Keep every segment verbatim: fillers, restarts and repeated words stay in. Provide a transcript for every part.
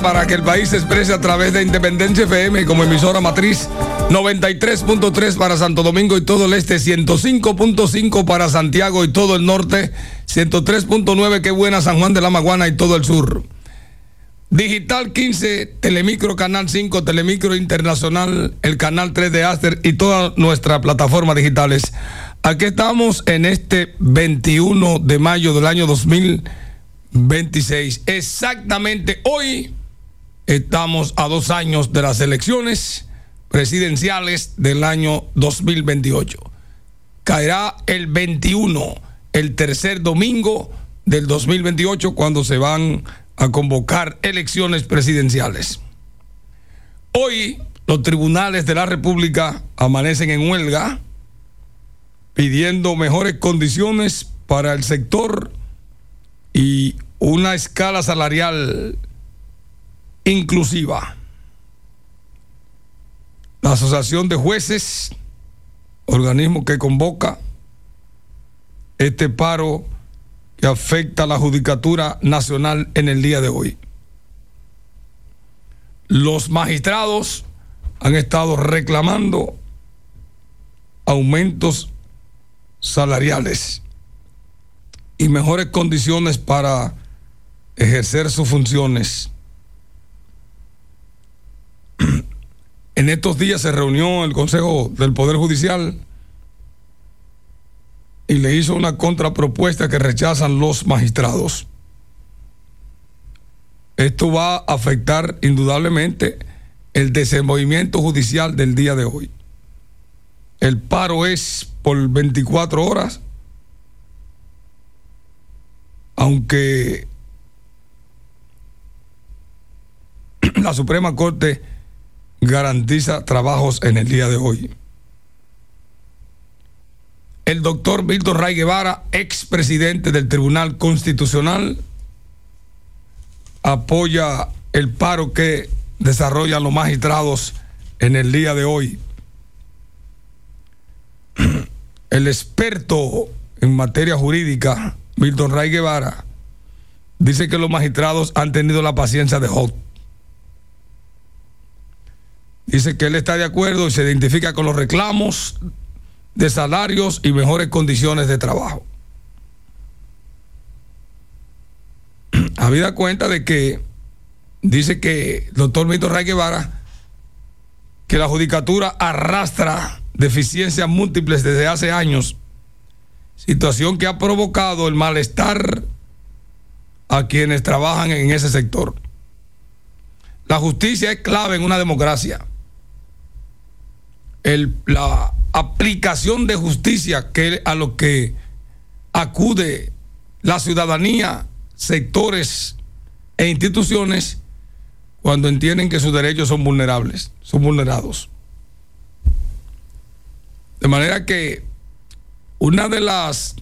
Para que el país se exprese a través de Independencia F M como emisora matriz, noventa y tres punto tres para Santo Domingo y todo el este, ciento cinco punto cinco para Santiago y todo el norte, ciento tres punto nueve, qué buena, San Juan de la Maguana y todo el sur. Digital quince, Telemicro Canal cinco, Telemicro Internacional, el Canal tres de Aster y todas nuestras plataformas digitales. Aquí estamos en este veintiuno de mayo del año dos mil veintiséis. Exactamente hoy estamos a dos años de las elecciones presidenciales del año dos mil veintiocho. Caerá el veintiuno, el tercer domingo del dos mil veintiocho, cuando se van a convocar elecciones presidenciales. Hoy los tribunales de la República amanecen en huelga, pidiendo mejores condiciones para el sector y una escala salarial inclusiva. La Asociación de Jueces, organismo que convoca este paro que afecta a la Judicatura Nacional en el día de hoy. Los magistrados han estado reclamando aumentos salariales y mejores condiciones para ejercer sus funciones. En estos días se reunió el Consejo del Poder Judicial y le hizo una contrapropuesta que rechazan los magistrados. Esto va a afectar indudablemente el desenvolvimiento judicial del día de hoy. El paro es por veinticuatro horas, aunque la Suprema Corte garantiza trabajos en el día de hoy. El doctor Milton Ray Guevara, expresidente del Tribunal Constitucional, apoya el paro que desarrollan los magistrados en el día de hoy. El experto en materia jurídica, Milton Ray Guevara, dice que los magistrados han tenido la paciencia de Job. Dice que él está de acuerdo y se identifica con los reclamos de salarios y mejores condiciones de trabajo. Habida cuenta de que dice que el doctor Milton Ray Guevara, que la judicatura arrastra deficiencias múltiples desde hace años, situación que ha provocado el malestar a quienes trabajan en ese sector. La justicia es clave en una democracia. El, la aplicación de justicia que a lo que acude la ciudadanía, sectores e instituciones cuando entienden que sus derechos son vulnerables, son vulnerados. De manera que una de las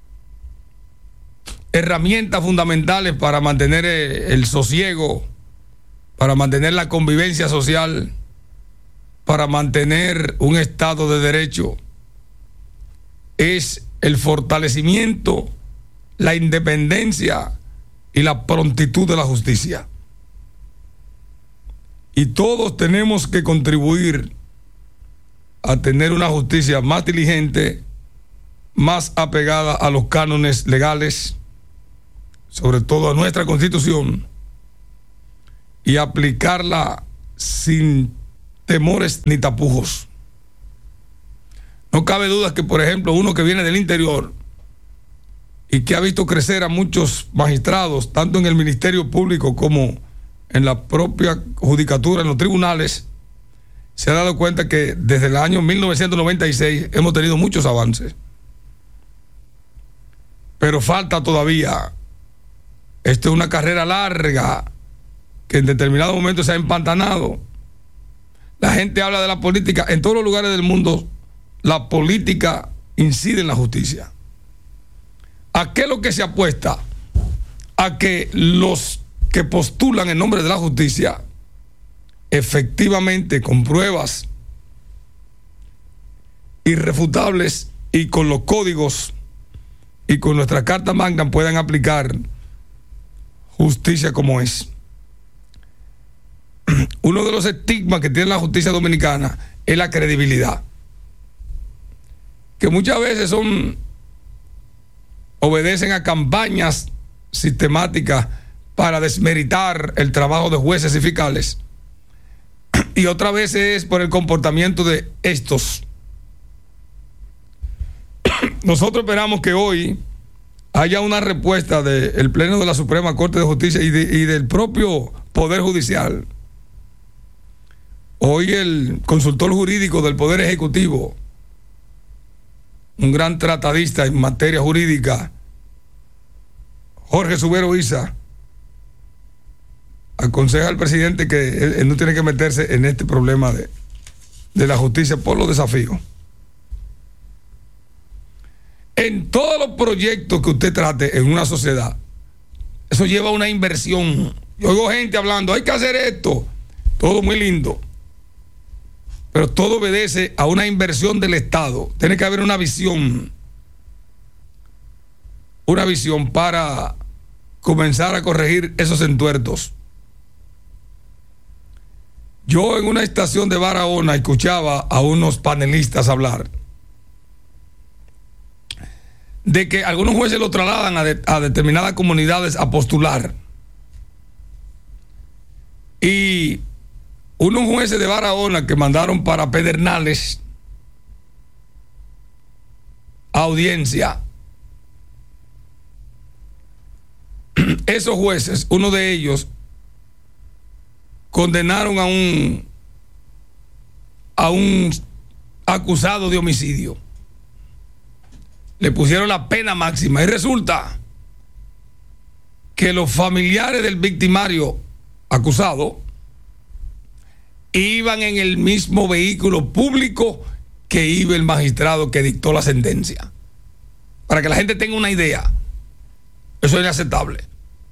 herramientas fundamentales para mantener el, el sosiego, para mantener la convivencia social, para mantener un Estado de Derecho, es el fortalecimiento, la independencia y la prontitud de la justicia. Y todos tenemos que contribuir a tener una justicia más diligente, más apegada a los cánones legales, sobre todo a nuestra Constitución, y aplicarla sin temores ni tapujos. No cabe duda que, por ejemplo, uno que viene del interior y que ha visto crecer a muchos magistrados, tanto en el Ministerio Público como en la propia judicatura, en los tribunales, se ha dado cuenta que desde el año mil novecientos noventa y seis hemos tenido muchos avances. Pero falta todavía. Esto es una carrera larga que en determinado momento se ha empantanado. La gente habla de la política. En todos los lugares del mundo, la política incide en la justicia. ¿A qué es lo que se apuesta? A que los que postulan en nombre de la justicia, efectivamente, con pruebas irrefutables y con los códigos y con nuestra Carta Magna, puedan aplicar justicia como es. uno de los estigmas que tiene la justicia dominicana es la credibilidad. Que muchas veces son, obedecen a campañas sistemáticas para desmeritar el trabajo de jueces y fiscales. Y otra vez es por el comportamiento de estos. Nosotros esperamos que hoy haya una respuesta del Pleno de la Suprema Corte de Justicia y, de, y del propio Poder Judicial. Hoy el consultor jurídico del Poder Ejecutivo, un gran tratadista en materia jurídica, Jorge Subero Isa, aconseja al presidente que él, él no tiene que meterse en este problema de, de la justicia por los desafíos. En todos los proyectos que usted trate en una sociedad, eso lleva una inversión. Yo oigo gente hablando, hay que hacer esto, todo muy lindo, pero todo obedece a una inversión del Estado. Tiene que haber una visión, una visión para comenzar a corregir esos entuertos. Yo en una estación de Barahona escuchaba a unos panelistas hablar de que algunos jueces lo trasladan a, de, a determinadas comunidades a postular. Y unos jueces de Barahona que mandaron para Pedernales a audiencia. Esos jueces, uno de ellos, condenaron a un a un acusado de homicidio. Le pusieron la pena máxima y resulta que los familiares del victimario acusado iban en el mismo vehículo público que iba el magistrado que dictó la sentencia. Para que la gente tenga una idea, eso es inaceptable.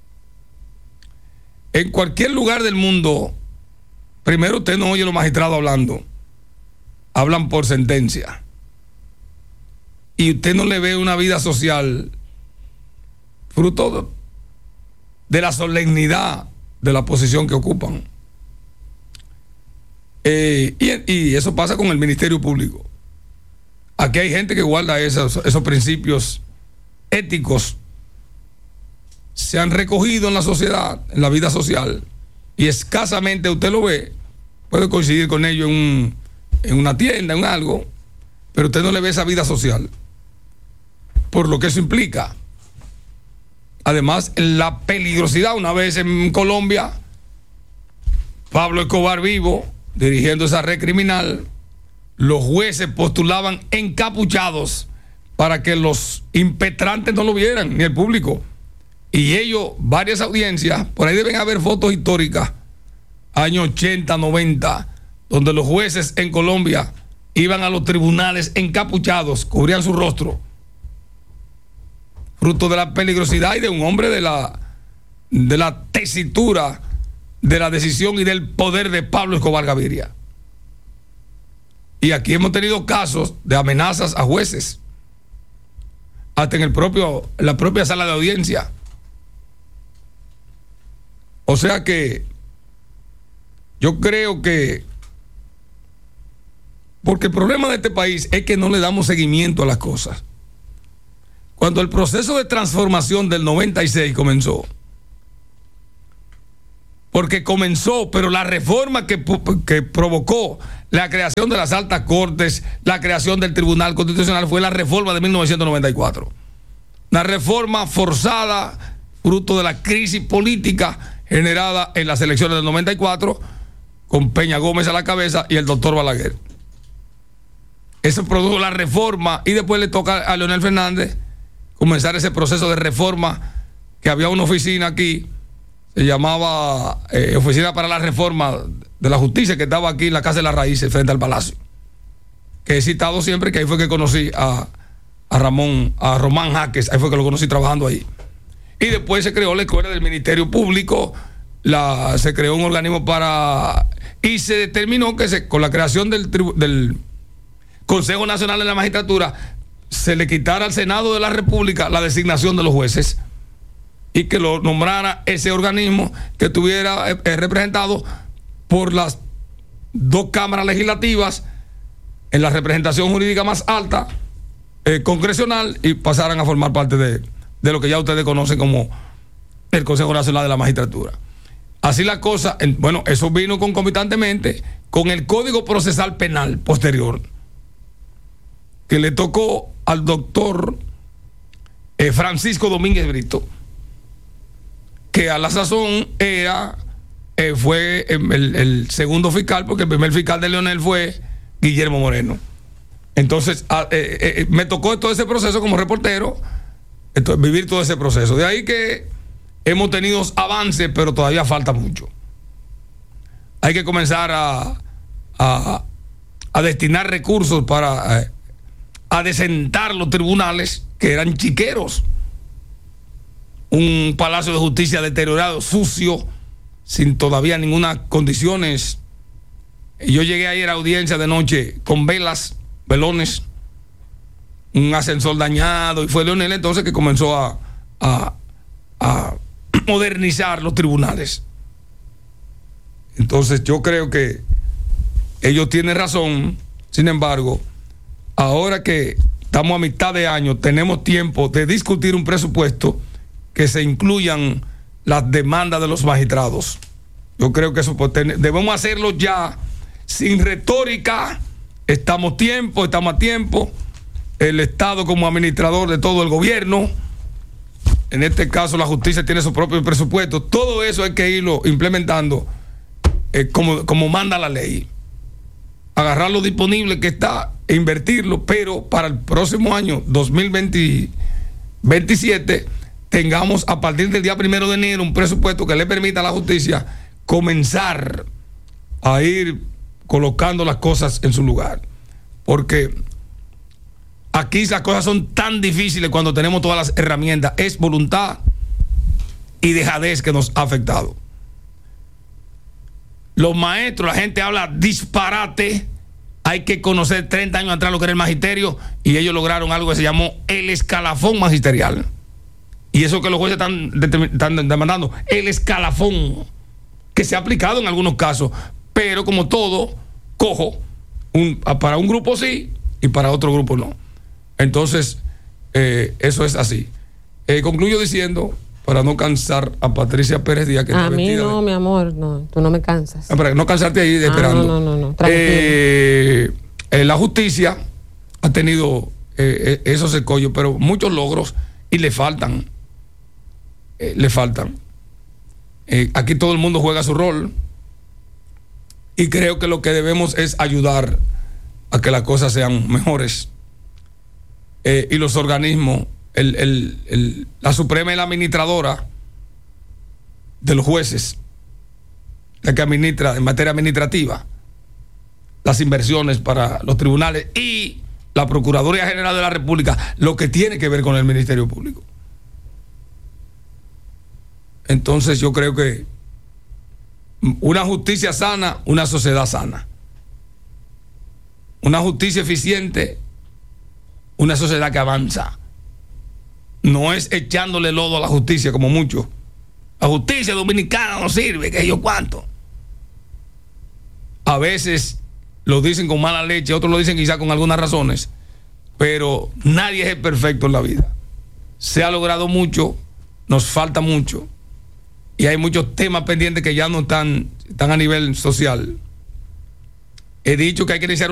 En cualquier lugar del mundo, primero usted no oye a los magistrados hablando, hablan por sentencia. Y usted no le ve una vida social fruto de la solemnidad de la posición que ocupan. Eh, y, y eso pasa con el Ministerio Público. Aquí hay gente que guarda esos, esos principios éticos. Se han recogido en la sociedad, en la vida social, y escasamente usted lo ve. Puede coincidir con ellos en, un, en una tienda, en algo, pero usted no le ve esa vida social, por lo que eso implica. Además, la peligrosidad. Una vez en Colombia, Pablo Escobar vivo, dirigiendo esa red criminal, los jueces postulaban encapuchados para que los impetrantes no lo vieran, ni el público. Y ellos, varias audiencias, por ahí deben haber fotos históricas, años ochenta, noventa, donde los jueces en Colombia iban a los tribunales encapuchados, cubrían su rostro, fruto de la peligrosidad y de un hombre de la, de la tesitura, de la decisión y del poder de Pablo Escobar Gaviria. Y aquí hemos tenido casos de amenazas a jueces, hasta en el propio, en la propia sala de audiencia. O sea que yo creo que, porque el problema de este país es que no le damos seguimiento a las cosas. Cuando el proceso de transformación del noventa y seis comenzó, porque comenzó, pero la reforma que, que provocó la creación de las altas cortes, la creación del Tribunal Constitucional, fue la reforma de mil novecientos noventa y cuatro. Una reforma forzada, fruto de la crisis política generada en las elecciones del noventa y cuatro, con Peña Gómez a la cabeza y el doctor Balaguer. Eso produjo la reforma y después le toca a Leonel Fernández comenzar ese proceso de reforma, que había una oficina aquí, se llamaba eh, Oficina para la Reforma de la Justicia, que estaba aquí en la Casa de las Raíces, frente al Palacio, que he citado siempre, que ahí fue que conocí a, a Ramón, a Román Jaques, ahí fue que lo conocí trabajando ahí. Y después se creó la Escuela del Ministerio Público, la, se creó un organismo para... Y se determinó que se, con la creación del, del Consejo Nacional de la Magistratura, se le quitara al Senado de la República la designación de los jueces y que lo nombrara ese organismo que estuviera eh, representado por las dos cámaras legislativas en la representación jurídica más alta, eh, congresional, y pasaran a formar parte de, de lo que ya ustedes conocen como el Consejo Nacional de la Magistratura. Así la cosa, en, bueno, eso vino concomitantemente con el Código Procesal Penal posterior, que le tocó al doctor eh, Francisco Domínguez Brito, que a la sazón era, eh, fue el, el segundo fiscal, porque el primer fiscal de Leonel fue Guillermo Moreno. Entonces, a, eh, eh, me tocó todo ese proceso como reportero, entonces, vivir todo ese proceso. De ahí que hemos tenido avances, pero todavía falta mucho. Hay que comenzar a, a, a destinar recursos para eh, adecentar los tribunales que eran chiqueros. Un palacio de justicia deteriorado, sucio, sin todavía ninguna condiciones. Yo llegué ayer a audiencia de noche con velas, velones, un ascensor dañado, y fue Leonel entonces que comenzó a, a, a modernizar los tribunales. Entonces yo creo que ellos tienen razón. Sin embargo, ahora que estamos a mitad de año, tenemos tiempo de discutir un presupuesto que se incluyan las demandas de los magistrados. Yo creo que eso debemos hacerlo ya, sin retórica. Estamos tiempo, estamos a tiempo. El Estado como administrador de todo el gobierno, en este caso la justicia tiene su propio presupuesto. Todo eso hay que irlo implementando eh, como, como manda la ley. Agarrar lo disponible que está e invertirlo, pero para el próximo año dos mil veintisiete tengamos a partir del día primero de enero un presupuesto que le permita a la justicia comenzar a ir colocando las cosas en su lugar. Porque aquí las cosas son tan difíciles cuando tenemos todas las herramientas. Es voluntad y dejadez que nos ha afectado. Los maestros, la gente habla disparate. Hay que conocer treinta años atrás lo que era el magisterio, y ellos lograron algo que se llamó el escalafón magisterial. Y eso que los jueces están, están demandando, el escalafón, que se ha aplicado en algunos casos, pero como todo, cojo, un, para un grupo sí y para otro grupo no. Entonces, eh, eso es así. Eh, concluyo diciendo, para no cansar a Patricia Pérez Díaz, que a mí no, de... mi amor, no, tú no me cansas. Ah, para no cansarte ahí de ah, esperando. No, no, no, no. Eh, eh, la justicia ha tenido eh, esos escollos, pero muchos logros, y le faltan. Eh, le faltan. Eh, aquí todo el mundo juega su rol, y creo que lo que debemos es ayudar a que las cosas sean mejores. Eh, y los organismos, el, el, el, la Suprema es la administradora de los jueces, la que administra en materia administrativa las inversiones para los tribunales, y la Procuraduría General de la República lo que tiene que ver con el Ministerio Público. Entonces yo creo que una justicia sana, una sociedad sana. Una justicia eficiente, una sociedad que avanza. No es echándole lodo a la justicia como muchos. La justicia dominicana no sirve, que yo cuánto. A veces lo dicen con mala leche, otros lo dicen quizá con algunas razones, pero nadie es perfecto en la vida. Se ha logrado mucho, nos falta mucho, y hay muchos temas pendientes que ya no están, están a nivel social. He dicho que hay que iniciar